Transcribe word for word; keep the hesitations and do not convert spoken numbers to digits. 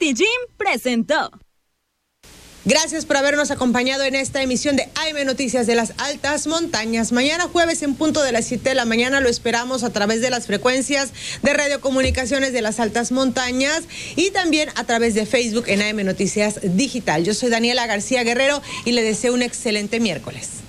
City Gym presentó. Gracias por habernos acompañado en esta emisión de A M Noticias de las Altas Montañas. Mañana jueves en punto de las siete de la mañana lo esperamos a través de las frecuencias de radiocomunicaciones de las Altas Montañas y también a través de Facebook en A M Noticias Digital. Yo soy Daniela García Guerrero y le deseo un excelente miércoles.